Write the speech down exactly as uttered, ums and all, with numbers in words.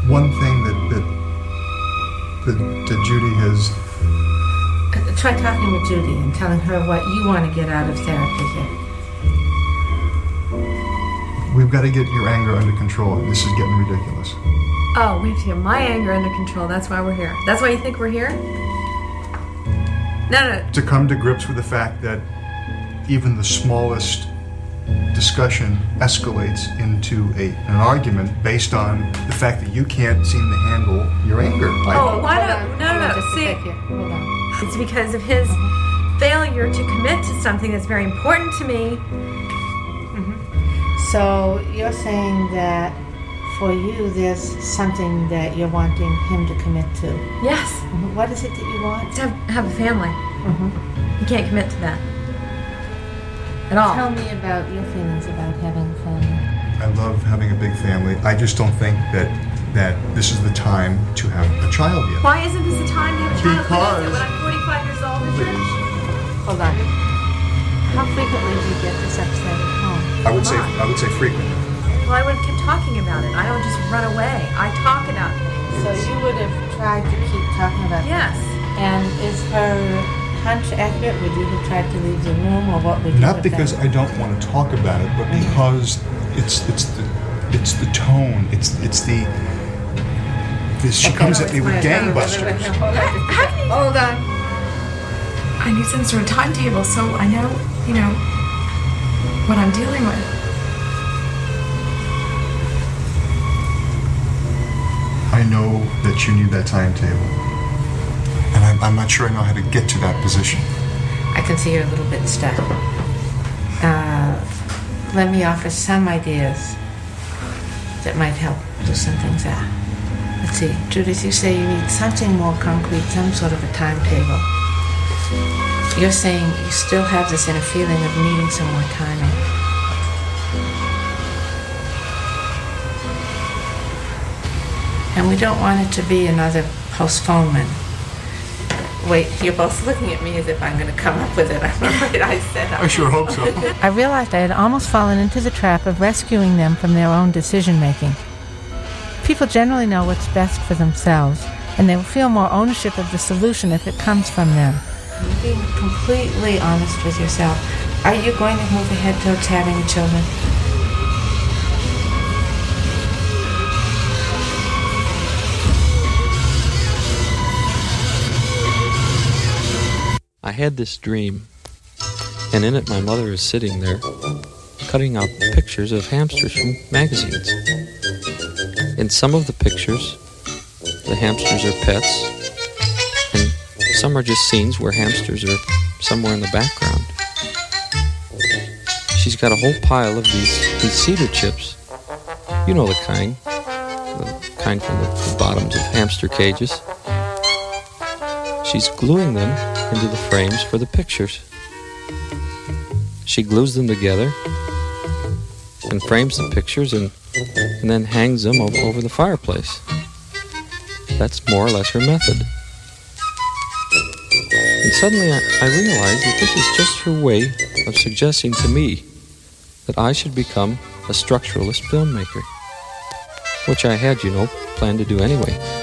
one thing that that, that, that Judy has... Try talking with Judy and telling her what you want to get out of therapy here. We've got to get your anger under control. This is getting ridiculous. Oh, we have to get my anger under control. That's why we're here. That's why you think we're here? No, no. To come to grips with the fact that even the smallest discussion escalates into a, an argument based on the fact that you can't seem to handle your anger. Oh, why don't... No, no, no. Just See, a sec here. Hold on. it's because of his failure to commit to something that's very important to me. Mm-hmm. So you're saying that for you, there's something that you're wanting him to commit to. Yes. Mm-hmm. What is it that you want? To have, have a family. Mm-hmm. You can't commit to that. At all. Tell me about your feelings about having a family. I love having a big family. I just don't think that that this is the time to have a child yet. Why isn't this the time to have a child? Because- When I'm forty-five years old, is it? Hold on. How frequently do you get this upset at home? I would say I would say frequently. Well, I would have kept talking about it. I don't just run away. I talk about things. So you would have tried to keep talking about Yes. it. And is her hunch accurate? Would you have tried to leave the room, or what would you Not have because done? I don't want to talk about it, but because it's it's the it's the tone. It's it's the this, she comes at me with gangbusters. Hold on. I need some sort of timetable so I know, you know, what I'm dealing with. I know that you need that timetable, and I'm, I'm not sure I know how to get to that position. I can see you're a little bit stuck. Uh, let me offer some ideas that might help loosen things out. Let's see, Judith, you say you need something more concrete, some sort of a timetable. You're saying you still have this inner feeling of needing some more time in. And we don't want it to be another postponement. Wait, you're both looking at me as if I'm going to come up with it. I'm afraid I said I sure hope so. I realized I had almost fallen into the trap of rescuing them from their own decision-making. People generally know what's best for themselves, and they will feel more ownership of the solution if it comes from them. You're being completely honest with yourself. Are you going to move ahead towards having children? I had this dream, and in it my mother is sitting there, cutting out pictures of hamsters from magazines. In some of the pictures, the hamsters are pets, and some are just scenes where hamsters are somewhere in the background. She's got a whole pile of these, these cedar chips. You know the kind, the kind from the, the bottoms of hamster cages. She's gluing them into the frames for the pictures. She glues them together and frames the pictures and, and then hangs them over, over the fireplace. That's more or less her method. And suddenly I, I realized that this is just her way of suggesting to me that I should become a structuralist filmmaker, which I had, you know, planned to do anyway.